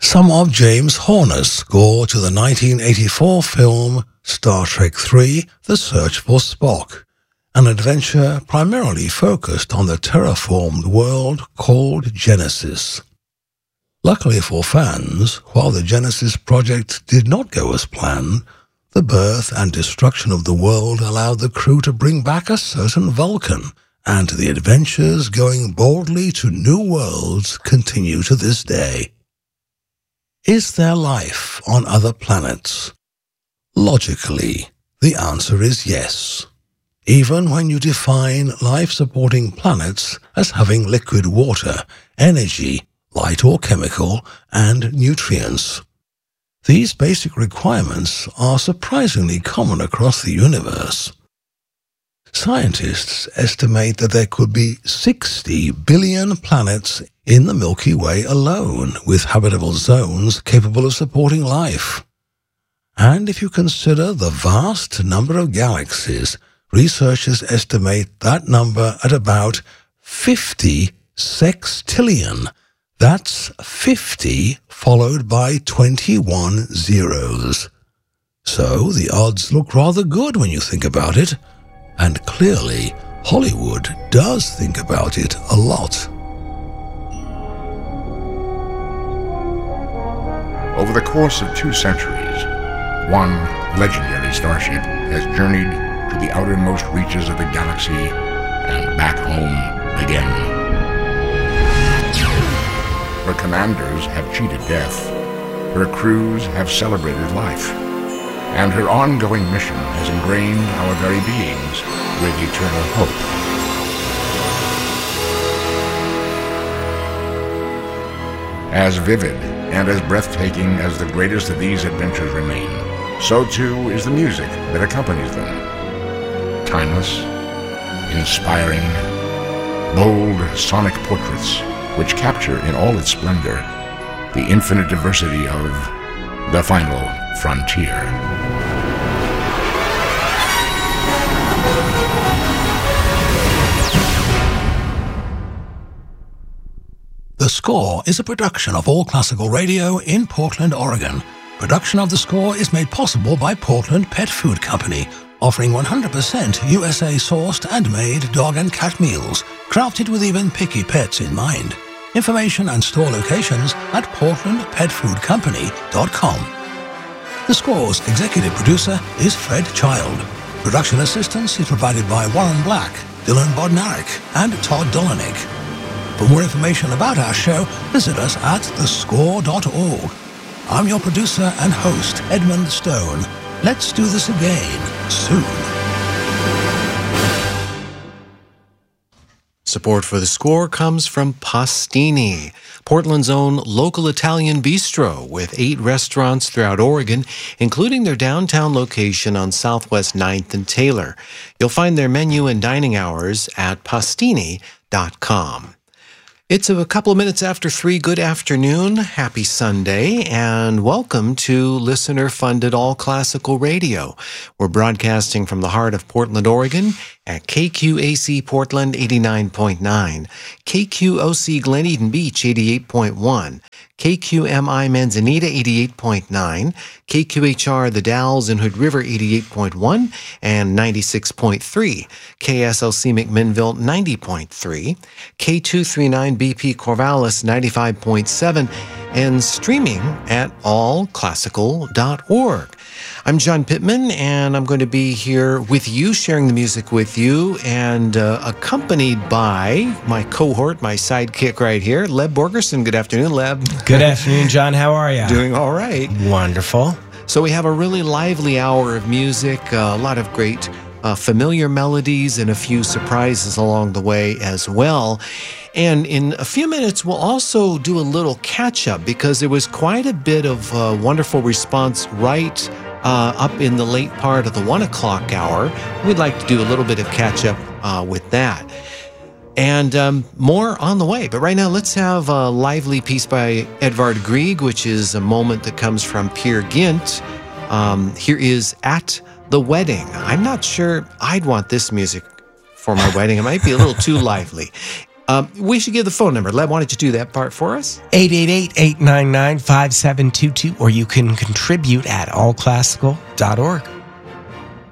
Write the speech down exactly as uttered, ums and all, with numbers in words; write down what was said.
some of James Horner's score to the nineteen eighty-four film Star Trek three, The Search for Spock, an adventure primarily focused on the terraformed world called Genesis. Luckily for fans, while the Genesis project did not go as planned, the birth and destruction of the world allowed the crew to bring back a certain Vulcan, and the adventures going boldly to new worlds continue to this day. Is there life on other planets? Logically, the answer is yes, even when you define life-supporting planets as having liquid water, energy, light or chemical, and nutrients. These basic requirements are surprisingly common across the universe. Scientists estimate that there could be sixty billion planets in the Milky Way alone, with habitable zones capable of supporting life. And if you consider the vast number of galaxies, researchers estimate that number at about fifty sextillion. That's fifty followed by twenty-one zeros. So the odds look rather good when you think about it. And clearly, Hollywood does think about it a lot. Over the course of two centuries, one legendary starship has journeyed to the outermost reaches of the galaxy and back home again. Her commanders have cheated death, her crews have celebrated life, and her ongoing mission has ingrained our very beings with eternal hope. As vivid and as breathtaking as the greatest of these adventures remain, so too is the music that accompanies them. Timeless, inspiring, bold sonic portraits which capture in all its splendor the infinite diversity of the final frontier. The Score is a production of All Classical Radio in Portland, Oregon. Production of The Score is made possible by Portland Pet Food Company, offering one hundred percent U S A-sourced and made dog and cat meals, crafted with even picky pets in mind. Information and store locations at portland pet food company dot com. The Score's executive producer is Fred Child. Production assistance is provided by Warren Black, Dylan Bodnarik, and Todd Dolanik. For more information about our show, visit us at the score dot org. I'm your producer and host, Edmund Stone. Let's do this again soon. Support for The Score comes from Pastini, Portland's own local Italian bistro with eight restaurants throughout Oregon, including their downtown location on Southwest ninth and Taylor. You'll find their menu and dining hours at pastini dot com. It's a couple of minutes after three. Good afternoon, happy Sunday, and welcome to listener-funded All Classical Radio. We're broadcasting from the heart of Portland, Oregon at K Q A C Portland eighty-nine point nine, K Q O C Glen Eden Beach eighty-eight point one, K Q M I Manzanita eighty-eight point nine, K Q H R The Dalles in Hood River eighty-eight point one and ninety-six point three, K S L C McMinnville ninety point three, K two thirty-nine B P Corvallis ninety-five point seven, and streaming at all classical dot org. I'm John Pittman, and I'm going to be here with you, sharing the music with you, and uh, accompanied by my cohort, my sidekick right here, Leb Borgerson. Good afternoon, Leb. Good afternoon, John. How are you? Doing all right. Wonderful. So we have a really lively hour of music, uh, a lot of great uh, familiar melodies, and a few surprises along the way as well. And in a few minutes, we'll also do a little catch-up, because there was quite a bit of uh, wonderful response right uh, up in the late part of the one o'clock hour. We'd like to do a little bit of catch-up uh, with that. And um, more on the way. But right now, let's have a lively piece by Edvard Grieg, which is a moment that comes from Peer Gynt. Um, here is At the Wedding. I'm not sure I'd want this music for my wedding. It might be a little too lively. Um, we should give the phone number. Let, why don't you do that part for us? eight eight eight, eight nine nine, five seven two two, or you can contribute at all classical dot org.